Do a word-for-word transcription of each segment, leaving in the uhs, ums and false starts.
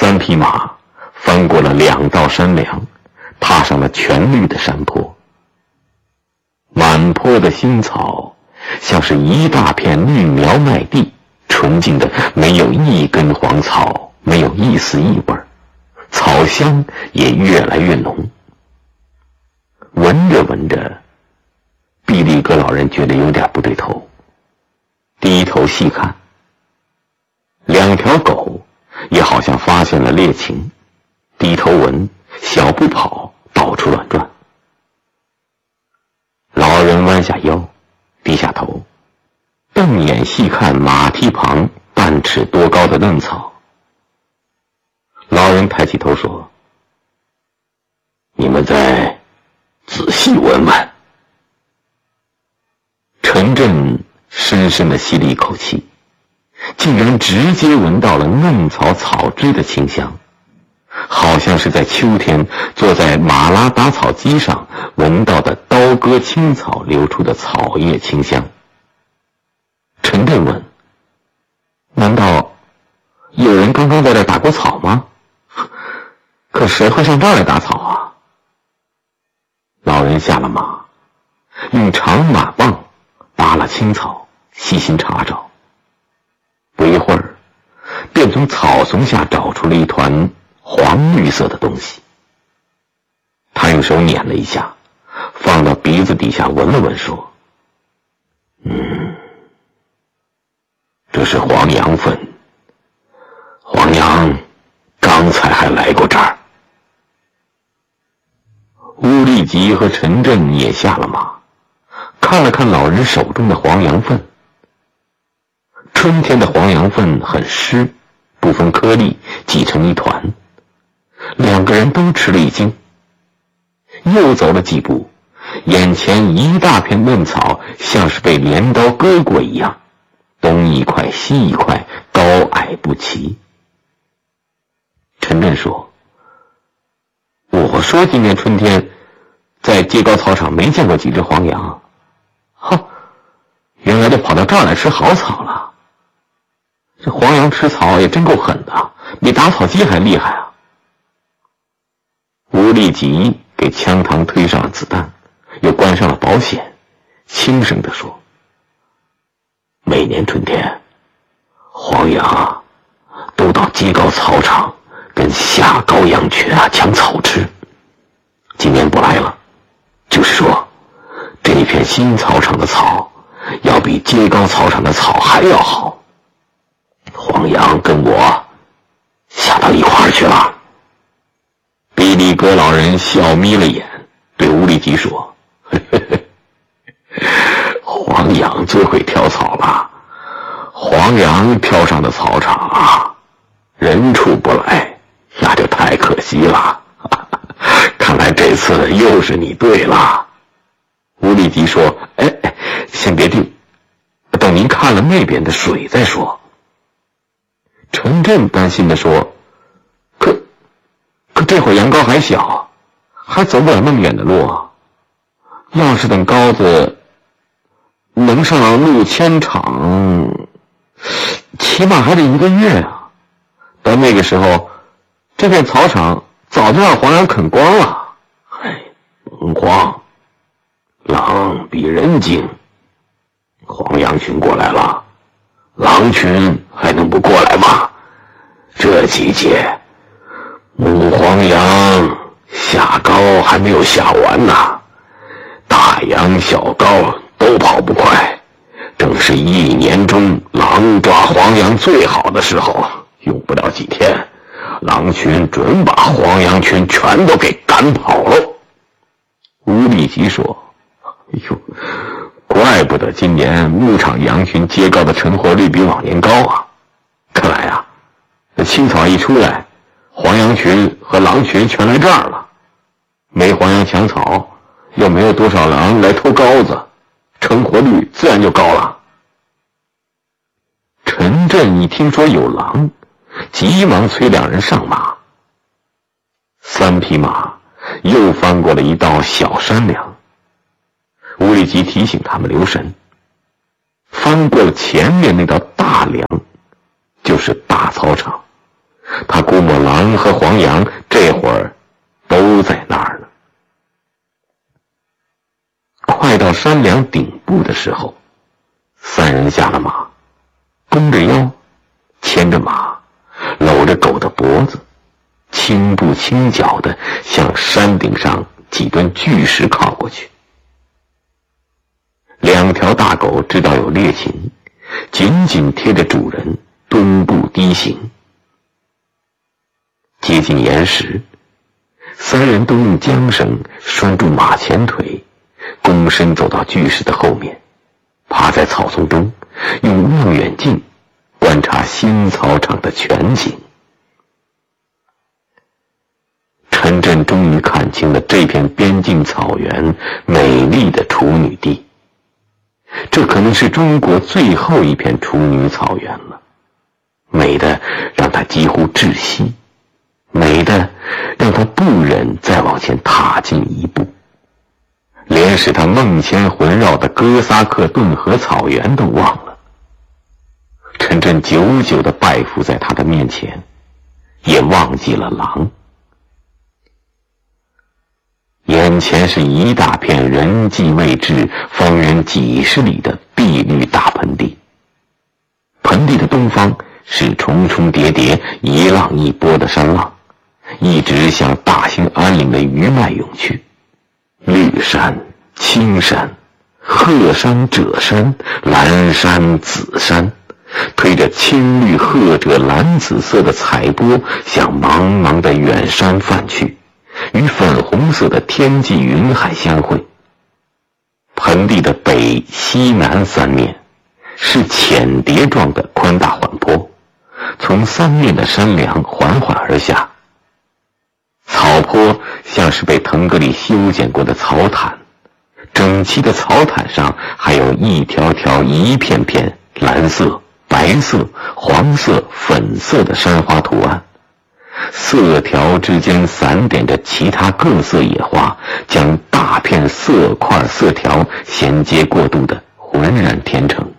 三匹马翻过了两道山梁，踏上了全绿的山坡。满坡的青草像是一大片绿苗麦地，纯净的没有一根黄草，没有一丝异味，草香也越来越浓。闻着闻着，毕力格老人觉得有点不对头，低头细看，两条狗也好像发现了猎情，低头闻，小步跑，到处乱转。老人弯下腰，低下头，瞪眼细看马蹄旁半尺多高的嫩草。老人抬起头说：“你们再仔细闻闻。”陈震深深地吸了一口气，竟然直接闻到了嫩草草枝的清香，好像是在秋天坐在马拉打草机上闻到的刀割青草流出的草叶清香。陈震问：“难道有人刚刚在这打过草吗？可谁会上这儿来打草啊？”老人下了马，用长马棒拔了青草，细心查找。不一会儿，便从草丛下找出了一团黄绿色的东西。他用手捻了一下，放到鼻子底下闻了闻，说：“嗯，这是黄羊粪。黄羊刚才还来过这儿。”乌力吉和陈震也下了马，看了看老人手中的黄羊粪。春天的黄羊粪很湿，不分颗粒，挤成一团。两个人都吃了一惊。又走了几步，眼前一大片嫩草像是被镰刀割过一样，东一块西一块，高矮不齐。陈震说：“我说今年春天在街高草场没见过几只黄羊，哈，原来都跑到这儿来吃好草了。这黄羊吃草也真够狠的，比打草机还厉害啊！”吴立吉给枪膛推上了子弹，又关上了保险，轻声地说：“每年春天，黄羊啊都到街高草场跟下高羊群啊抢草吃。今年不来了，就是说这一片新草场的草要比街高草场的草还要好。黄羊跟我下到一块儿去了。”比利格老人笑眯了眼，对吴立吉说：“呵呵呵，黄羊最会挑草了，黄羊挑上的草场啊，人出不来，那就太可惜了。看来这次又是你对了。”吴立吉说：“哎哎，先别定，等您看了那边的水再说。”陈震担心地说：“可可这会儿羊羔还小，还走不了那么远的路啊。要是等羔子能上陆牵场，起码还得一个月啊。到那个时候，这片草场早就让黄羊啃光了。哎，甭慌，狼比人精。黄羊群过来了，狼群还能不过来吗？这季节母黄羊下羔还没有下完呢，大羊小羔都跑不快，正是一年中狼抓黄羊最好的时候，用不了几天，狼群准把黄羊群全都给赶跑了。”吴立吉说：“哎呦，怪不得今年牧场羊群接羔的成活率比往年高啊！看来啊，这青草一出来，黄羊群和狼群全来这儿了。没黄羊抢草，又没有多少狼来偷羔子，成活率自然就高了。”陈震一听说有狼，急忙催两人上马。三匹马又翻过了一道小山梁。吴立吉提醒他们留神，翻过了前面那道大梁，就是大草场。他估摸狼阳和黄洋这会儿都在那儿呢。快到山梁顶部的时候，三人下了马，弓着腰，牵着马，搂着狗的脖子，轻步轻脚地向山顶上几吨巨石靠过去。两条大狗知道有猎禽，紧紧贴着主人，蹲步低行。接近岩石，三人都用缰绳拴住马前腿，躬身走到巨石的后面，趴在草丛中，用望远镜观察新草场的全景。陈震终于看清了这片边境草原美丽的处女地，这可能是中国最后一片处女草原了，美的让他几乎窒息，美的让他不忍再往前踏进一步，连使他梦牵魂绕的哥萨克顿河草原都忘了。陈震久久地拜伏在他的面前，也忘记了狼。眼前是一大片人迹未至、方圆几十里的碧绿大盆地，盆地的东方是重重叠叠、一浪一波的山浪，一直向大兴安岭的余脉涌去。绿山、青山、褐山、赭山、蓝山、紫山，推着青绿褐赭蓝紫色的彩波向茫茫的远山泛去，与粉红色的天际云海相会。盆地的北西南三面是浅碟状的宽大缓坡，从三面的山梁缓缓而下。草坡像是被腾格里修剪过的草毯，整齐的草毯上还有一条条一片片蓝色、白色、黄色、粉色的山花图案，色条之间散点着其他各色野花，将大片色块色条衔接过渡的浑然天成。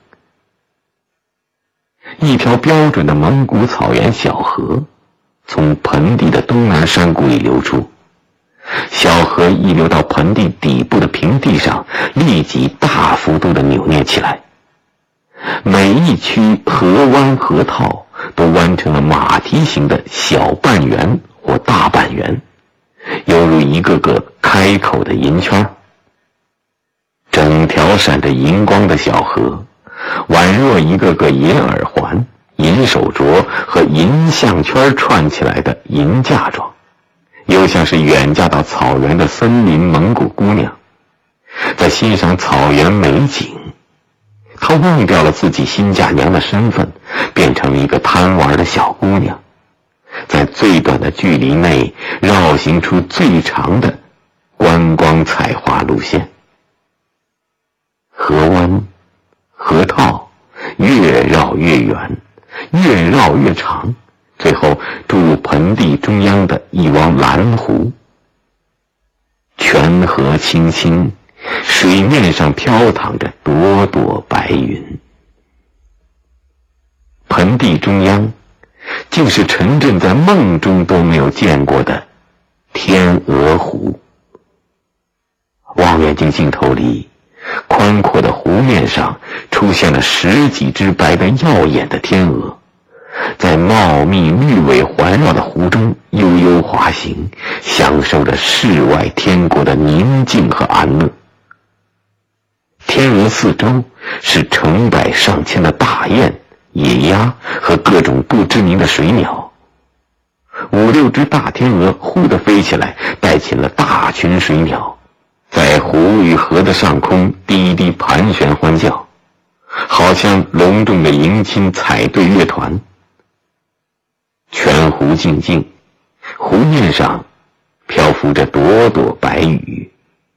一条标准的蒙古草原小河从盆地的东南山谷里流出，小河一流到盆地底部的平地上，立即大幅度地扭捏起来。每一区河湾河套都弯成了马蹄形的小半圆或大半圆，犹如一个个开口的银圈。整条闪着银光的小河，宛若一个个银耳环、银手镯和银项圈串起来的银嫁妆，又像是远嫁到草原的森林蒙古姑娘。在欣赏草原美景，她忘掉了自己新嫁娘的身份，变成了一个贪玩的小姑娘，在最短的距离内绕行出最长的观光采花路线。河湾、河套越绕越远，越绕越长，最后注入盆地中央的一汪蓝湖。泉河清清，水面上飘淌着朵朵白云。盆地中央竟是陈震在梦中都没有见过的天鹅湖。望远镜镜头里，宽阔的湖面上出现了十几只白得耀眼的天鹅，在茂密绿尾环绕的湖中悠悠滑行，享受着世外天国的宁静和安乐。天鹅四周是成百上千的大雁、野鸭和各种不知名的水鸟。五六只大天鹅忽地飞起来，带起了大群水鸟，在湖与河的上空低低盘旋欢叫，好像隆重的迎亲彩队乐团。泉湖静静，湖面上漂浮着朵朵白雨。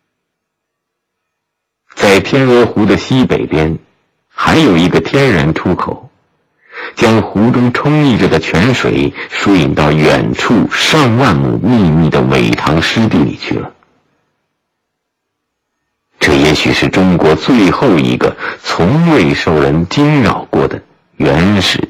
在天鹅湖的西北边还有一个天然出口，将湖中充溢着的泉水输引到远处上万亩密密的苇塘湿地里去了。这也许是中国最后一个从未受人惊扰过的原始